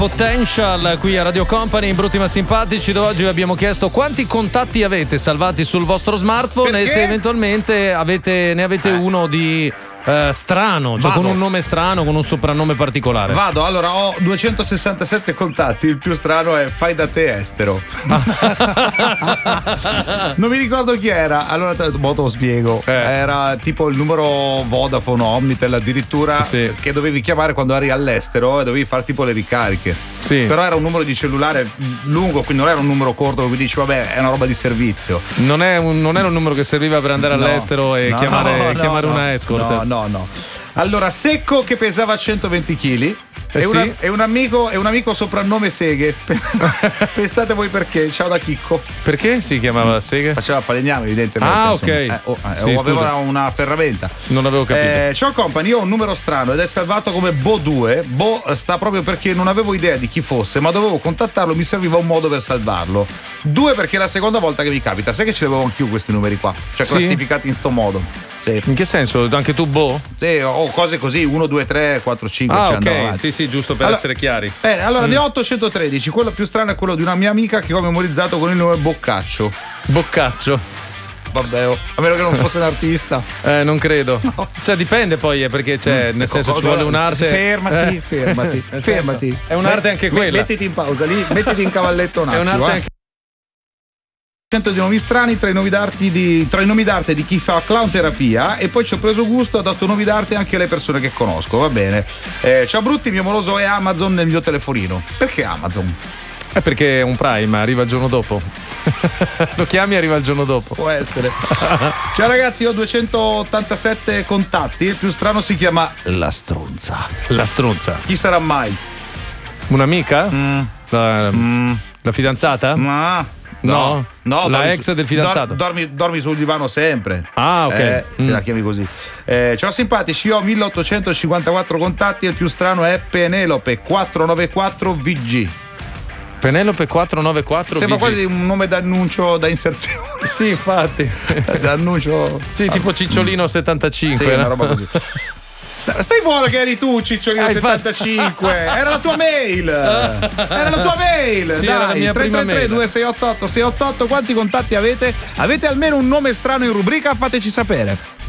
Potential qui a Radio Company in Brutti ma Simpatici, dove oggi vi abbiamo chiesto quanti contatti avete salvati sul vostro smartphone. Perché? E se eventualmente ne avete uno di strano, cioè con un nome strano, con un soprannome particolare. Vado, allora ho 267 contatti, il più strano è fai da te estero. Non mi ricordo chi era, allora te lo spiego. Era tipo il numero Vodafone, Omnitel addirittura, sì, che dovevi chiamare quando eri all'estero e dovevi fare tipo le ricariche. Sì. Però era un numero di cellulare lungo, quindi non era un numero corto dove dici vabbè è una roba di servizio. Non era un numero che serviva per andare all'estero e chiamare una escort. No. Allora, Secco che pesava 120 kg. E un amico soprannome Seghe. Pensate voi perché? Ciao da Chicco. Perché si chiamava Seghe? Faceva falegname evidentemente. Ah, ok. Aveva una ferramenta. Non avevo capito. Ciao Company, io ho un numero strano ed è salvato come Bo2. Bo sta proprio perché non avevo idea di chi fosse, ma dovevo contattarlo, mi serviva un modo per salvarlo. 2 perché è la seconda volta che mi capita. Sai che ce l'avevo anch'io questi numeri qua, cioè classificati in sto modo. Sì. In che senso? Anche tu Bo? Sì, ho cose così, 1, 2, 3, 4, 5. Ok, sì, giusto per essere chiari. Allora ne ho 813. Quello più strano è quello di una mia amica che ho memorizzato con il nome Boccaccio. Boccaccio? Vabbè, a meno che non fosse un artista. Non credo. No. Cioè dipende poi, perché nel senso ci vuole un'arte. Fermati. È un'arte anche quella. Mettiti in pausa lì, mettiti in cavalletto un attimo. È un'arte anche. 100 di nomi strani tra i nomi d'arte di chi fa clown terapia, e poi ci ho preso gusto, ho dato nomi d'arte anche alle persone che conosco, va bene. Ciao Brutti, mio moroso è Amazon nel mio telefonino. Perché Amazon? È perché è un Prime, arriva il giorno dopo. Lo chiami e arriva il giorno dopo. Può essere. Ciao ragazzi, ho 287 contatti, il più strano si chiama La Strunza. La Strunza? Chi sarà mai? Un'amica? La fidanzata? No, la ex del fidanzato. Dormi sul divano sempre. Ah, ok. Se la chiami così. Ciao simpatici, io ho 1854 contatti e il più strano è Penelope 494 VG. Penelope 494 sembra VG. Quasi un nome d'annuncio da inserzione. Sì, infatti. D'annuncio. Sì, tipo Cicciolino 75. Sì, una roba così. Stai buono che eri tu, Cicciolino 75. Era la tua mail. Sì, dai, era la mia 333 2688 688. Quanti contatti avete? Avete almeno un nome strano in rubrica? Fateci sapere.